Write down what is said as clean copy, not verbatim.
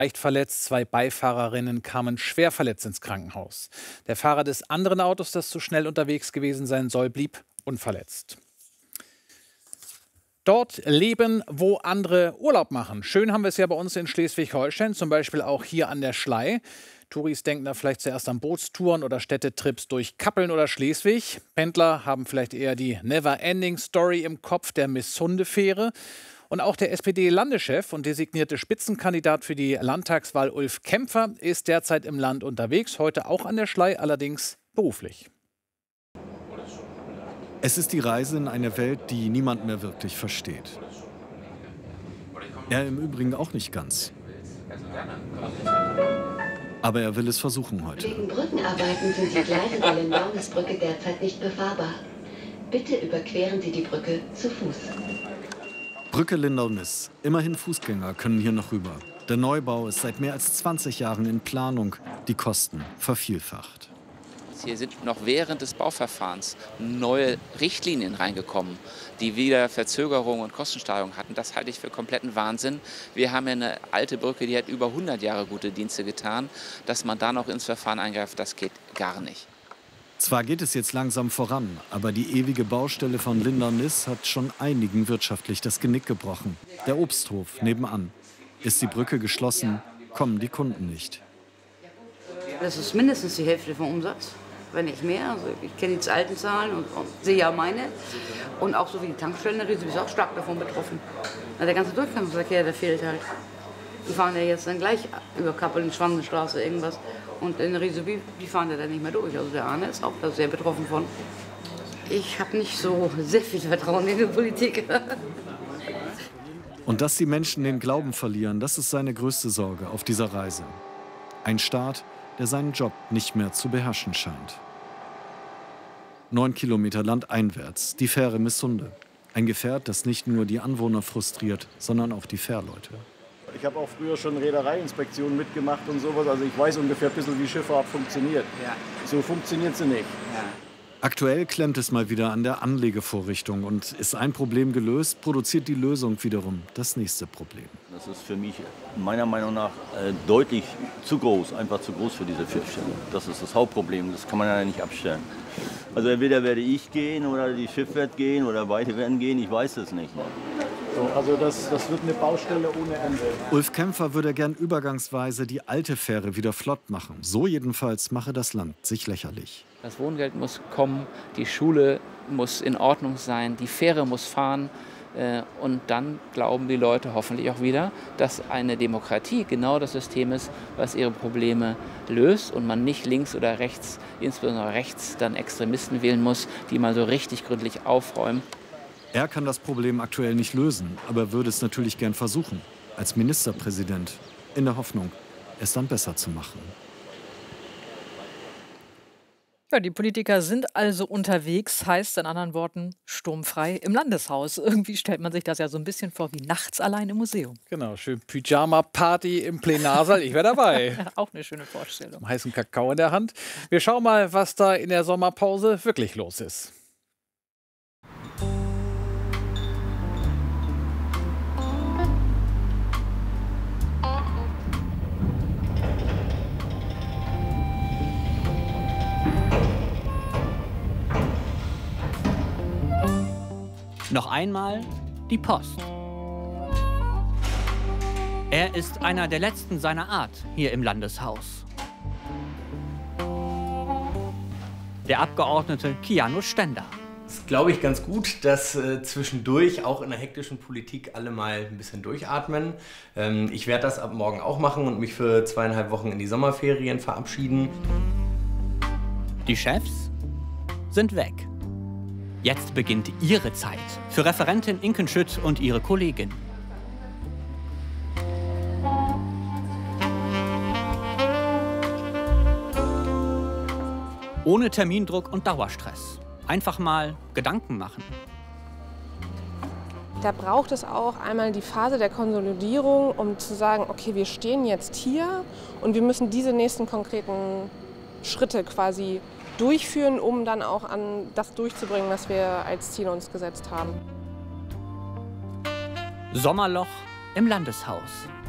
Leicht verletzt, zwei Beifahrerinnen kamen schwer verletzt ins Krankenhaus. Der Fahrer des anderen Autos, das zu schnell unterwegs gewesen sein soll, blieb unverletzt. Dort leben, wo andere Urlaub machen. Schön haben wir es ja bei uns in Schleswig-Holstein, zum Beispiel auch hier an der Schlei. Touris denken da vielleicht zuerst an Bootstouren oder Städtetrips durch Kappeln oder Schleswig. Pendler haben vielleicht eher die Never-Ending-Story im Kopf der Missunde-Fähre. Und auch der SPD-Landeschef und designierte Spitzenkandidat für die Landtagswahl Ulf Kämpfer ist derzeit im Land unterwegs, heute auch an der Schlei, allerdings beruflich. Es ist die Reise in eine Welt, die niemand mehr wirklich versteht. Er im Übrigen auch nicht ganz. Aber er will es versuchen heute. Wegen Brückenarbeiten sind die Gleise der Lindaunisbrücke derzeit nicht befahrbar. Bitte überqueren Sie die Brücke zu Fuß. Brücke Lindau-Niss. Immerhin Fußgänger können hier noch rüber. Der Neubau ist seit mehr als 20 Jahren in Planung. Die Kosten vervielfacht. Hier sind noch während des Bauverfahrens neue Richtlinien reingekommen, die wieder Verzögerungen und Kostensteigerungen hatten. Das halte ich für kompletten Wahnsinn. Wir haben ja eine alte Brücke, die hat über 100 Jahre gute Dienste getan. Dass man da noch ins Verfahren eingreift, das geht gar nicht. Zwar geht es jetzt langsam voran, aber die ewige Baustelle von Lindau-Niss hat schon einigen wirtschaftlich das Genick gebrochen. Der Obsthof nebenan. Ist die Brücke geschlossen, kommen die Kunden nicht. Das ist mindestens die Hälfte vom Umsatz, wenn nicht mehr. Also ich kenne die alten Zahlen und sehe ja meine. Und auch so wie die Tankstellen, der ist auch stark davon betroffen. Der ganze Durchgangsverkehr, der fehlt halt. Die fahren ja jetzt dann gleich über Kappeln, Schwanenstraße, irgendwas. Und in Rieseby, die fahren ja dann nicht mehr durch. Also der Arne ist auch da sehr betroffen von. Ich habe nicht so sehr viel Vertrauen in die Politik. Und dass die Menschen den Glauben verlieren, das ist seine größte Sorge auf dieser Reise. Ein Staat, der seinen Job nicht mehr zu beherrschen scheint. 9 Kilometer landeinwärts, die Fähre Missunde. Ein Gefährt, das nicht nur die Anwohner frustriert, sondern auch die Fährleute. Ich habe auch früher schon Reedereiinspektionen mitgemacht und sowas. Also ich weiß ungefähr ein bisschen, wie Schifffahrt funktioniert. Ja. So funktioniert sie nicht. Ja. Aktuell klemmt es mal wieder an der Anlegevorrichtung. Und ist ein Problem gelöst, produziert die Lösung wiederum das nächste Problem. Das ist für mich meiner Meinung nach deutlich zu groß, einfach zu groß für diese Schiffstelle. Das ist das Hauptproblem, das kann man ja nicht abstellen. Also entweder werde ich gehen oder die Schiff wird gehen oder beide werden gehen, ich weiß es nicht. So, also das wird eine Baustelle ohne Ende. Ulf Kämpfer würde gern übergangsweise die alte Fähre wieder flott machen. So jedenfalls mache das Land sich lächerlich. Das Wohngeld muss kommen, die Schule muss in Ordnung sein, die Fähre muss fahren. Und dann glauben die Leute hoffentlich auch wieder, dass eine Demokratie genau das System ist, was ihre Probleme löst und man nicht links oder rechts, insbesondere rechts, dann Extremisten wählen muss, die mal so richtig gründlich aufräumen. Er kann das Problem aktuell nicht lösen, aber würde es natürlich gern versuchen, als Ministerpräsident, in der Hoffnung, es dann besser zu machen. Ja, die Politiker sind also unterwegs, heißt in anderen Worten sturmfrei im Landeshaus. Irgendwie stellt man sich das ja so ein bisschen vor wie nachts allein im Museum. Genau, schön Pyjama-Party im Plenarsaal. Ich wäre dabei. Auch eine schöne Vorstellung. Heißen Kakao in der Hand. Wir schauen mal, was da in der Sommerpause wirklich los ist. Noch einmal die Post. Er ist einer der letzten seiner Art hier im Landeshaus. Der Abgeordnete Kiano Stender. Es ist, glaube ich, ganz gut, dass zwischendurch auch in der hektischen Politik alle mal ein bisschen durchatmen. Ich werde das ab morgen auch machen und mich für 2,5 Wochen in die Sommerferien verabschieden. Die Chefs sind weg. Jetzt beginnt ihre Zeit für Referentin Inken Schütt und ihre Kollegin. Ohne Termindruck und Dauerstress. Einfach mal Gedanken machen. Da braucht es auch einmal die Phase der Konsolidierung, um zu sagen, okay, wir stehen jetzt hier und wir müssen diese nächsten konkreten Schritte quasi durchführen, um dann auch an das durchzubringen, was wir als Ziel uns gesetzt haben. Sommerloch im Landeshaus.